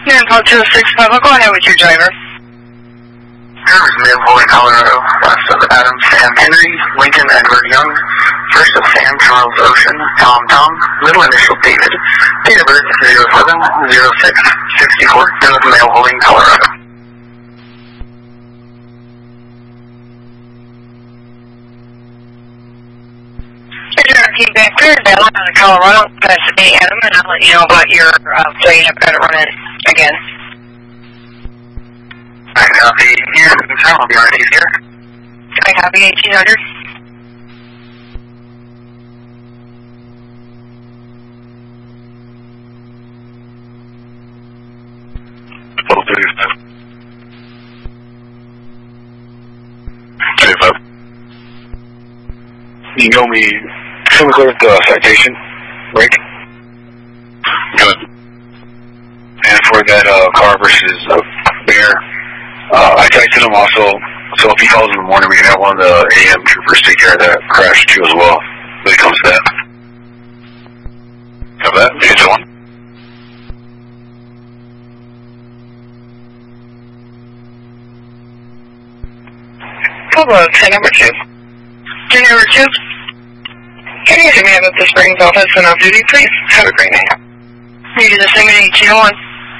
Yeah, call 265. I'll go ahead with your driver. Drivers Mid Holy, Colorado. West of Adam, Sam Henry, Lincoln Edward Young. First of Sam Charles Ocean, Tom Tom. Middle initial David. Date of birth 07/06/64. Plymouth Male Holding, Colorado. Keep back clear, Bella, out of Colorado. That's Adam, and I'll let you know about your plane. I've got to run it again. I copy here. I'll be ready here. I copy 1800. Oh, 35. You know me. Can we clear the citation, Rick? Good. And for that car versus Bear, I texted him also, so if he calls in the morning, we can have one of the AM troopers take care of that crash too as well, when it comes to that. Have that? It's on. Hello, 10 number 2. 10 number 2. Can you give me at the Springs office and off duty, please? Have a great night. You do the same at 1801.